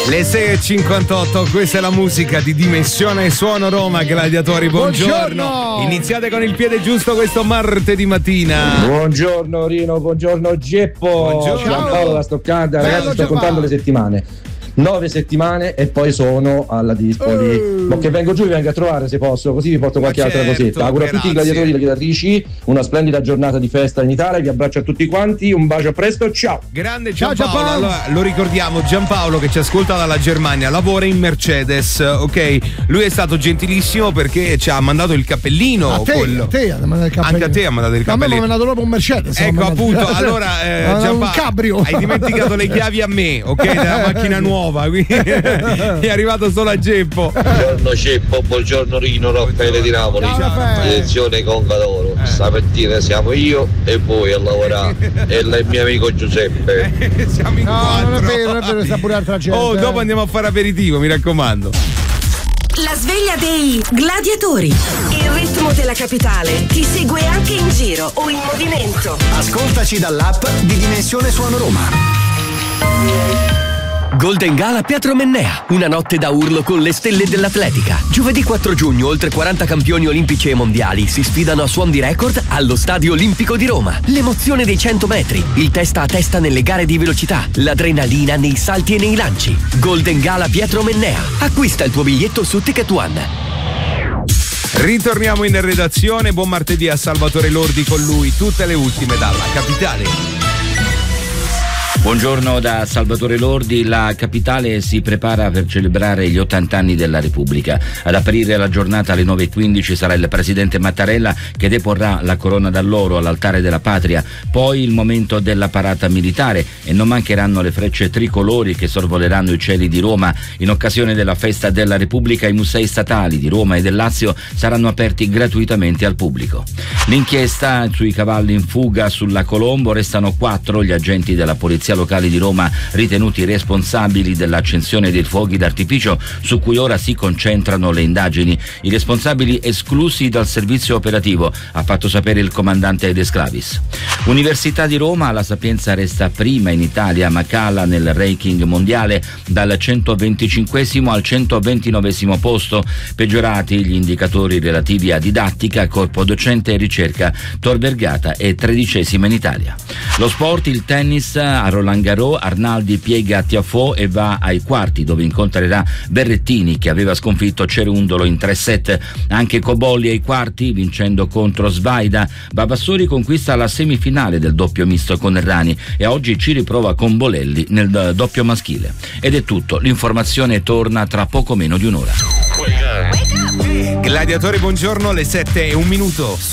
Le 6.58, questa è la musica di Dimensione Suono Roma. Gladiatori, buongiorno. Iniziate con il piede giusto questo martedì mattina. Buongiorno Rino, buongiorno Geppo. Buongiorno. Giampaolo da Stoccata. Ragazzi, sto contando le settimane. 9 settimane e poi sono alla Dispoli. Ma che vengo giù, vi vengo a trovare se posso, così vi porto qualche altra cosetta. Auguro a tutti i gladiatori e le gladiatrici una splendida giornata di festa in Italia. Vi abbraccio a tutti quanti, un bacio, a presto, ciao. Grande Giampaolo. Allora, lo ricordiamo, Giampaolo che ci ascolta dalla Germania lavora in Mercedes, ok? Lui è stato gentilissimo perché ci ha mandato il cappellino. A te ha mandato il cappellino. Anche a te ha mandato il cappellino. A me mi ha mandato proprio un Mercedes. Ecco appunto, allora Giampaolo, un cabrio. hai dimenticato le chiavi a me, ok? Della macchina nuova. È arrivato solo a Geppo. Buongiorno Ceppo, buongiorno Rino, Raffaele di Napoli. Direzione Conca d'Oro. Stamattina siamo io e voi a lavorare e il mio amico Giuseppe. Siamo in quattro. Non è vero, sta pure altra gente. Oh, dopo andiamo a fare aperitivo, mi raccomando. La sveglia dei gladiatori. Il ritmo della capitale ti segue anche in giro o in movimento. Ascoltaci dall'app di Dimensione Suono Roma. Golden Gala Pietro Mennea, una notte da urlo con le stelle dell'atletica. Giovedì 4 giugno oltre 40 campioni olimpici e mondiali si sfidano a suon di record allo Stadio Olimpico di Roma. L'emozione dei 100 metri, il testa a testa nelle gare di velocità, l'adrenalina nei salti e nei lanci. Golden Gala Pietro Mennea. Acquista il tuo biglietto su Ticket One. Ritorniamo in redazione, buon martedì a Salvatore Lordi, con lui tutte le ultime dalla capitale. Buongiorno da Salvatore Lordi. La capitale si prepara per celebrare gli 80 anni della Repubblica. Ad aprire la giornata alle 9.15 sarà il presidente Mattarella che deporrà la corona d'alloro all'altare della patria, poi il momento della parata militare e non mancheranno le frecce tricolori che sorvoleranno i cieli di Roma. In occasione della festa della Repubblica i musei statali di Roma e del Lazio saranno aperti gratuitamente al pubblico. L'inchiesta sui cavalli in fuga sulla Colombo: restano 4 gli agenti della polizia locali di Roma ritenuti responsabili dell'accensione dei fuochi d'artificio, su cui ora si concentrano le indagini. I responsabili esclusi dal servizio operativo, ha fatto sapere il comandante De Sclavis. Università di Roma: La Sapienza resta prima in Italia ma cala nel ranking mondiale dal 125° al 129° posto, peggiorati gli indicatori relativi a didattica, corpo docente e ricerca. Tor Vergata è 13° in Italia. Lo sport: il tennis a Roland Garros, Arnaldi piega Tiafoe e va ai quarti, dove incontrerà Berrettini che aveva sconfitto Cerundolo in 3 set. Anche Cobolli ai quarti vincendo contro Svaida. Babassori conquista la semifinale del doppio misto con Errani e oggi ci riprova con Bolelli nel doppio maschile. Ed è tutto, l'informazione torna tra poco meno di un'ora. Gladiatori, buongiorno, le 7:01.